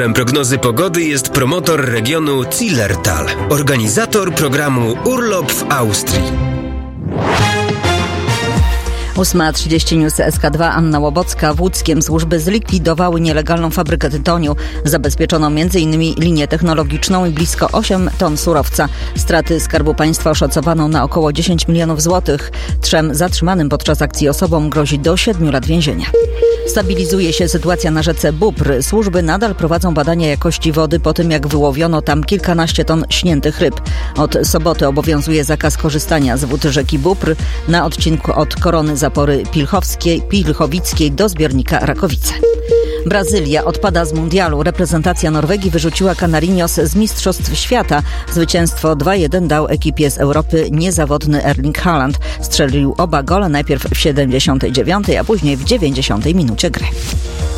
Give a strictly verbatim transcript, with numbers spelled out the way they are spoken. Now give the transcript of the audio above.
Autorem prognozy pogody jest promotor regionu Zillertal, organizator programu Urlop w Austrii. ósma trzydzieści News S K dwa, Anna Łobocka. W Łódzkiem służby zlikwidowały nielegalną fabrykę tytoniu. Zabezpieczono między innymi linię technologiczną i blisko osiem ton surowca. Straty Skarbu Państwa oszacowano na około dziesięć milionów złotych. Trzem zatrzymanym podczas akcji osobom grozi do siedmiu lat więzienia. Stabilizuje się sytuacja na rzece Bóbr. Służby nadal prowadzą badania jakości wody po tym, jak wyłowiono tam kilkanaście ton śniętych ryb. Od soboty obowiązuje zakaz korzystania z wód rzeki Bóbr na odcinku od Korony Zapory Pilchowskiej, Pilchowickiej do zbiornika Rakowice. Brazylia odpada z mundialu. Reprezentacja Norwegii wyrzuciła Canarinos z Mistrzostw Świata. Zwycięstwo dwa jeden dał ekipie z Europy niezawodny Erling Haaland. Strzelił oba gole, najpierw w siedemdziesiątej dziewiątej, a później w dziewięćdziesiątej minucie gry.